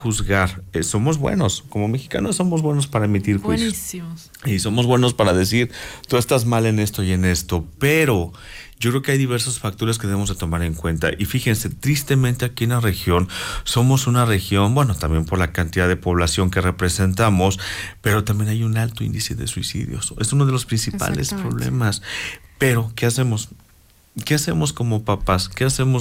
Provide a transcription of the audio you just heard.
juzgar. Somos buenos, como mexicanos somos buenos para emitir juicios. Buenísimos. Y somos buenos para decir, tú estás mal en esto y en esto, pero yo creo que hay diversos factores que debemos de tomar en cuenta. Y fíjense, tristemente aquí en la región, somos una región, bueno, también por la cantidad de población que representamos, pero también hay un alto índice de suicidios. Es uno de los principales Exactamente. problemas. Pero, ¿qué hacemos? ¿Qué hacemos como papás? ¿Qué hacemos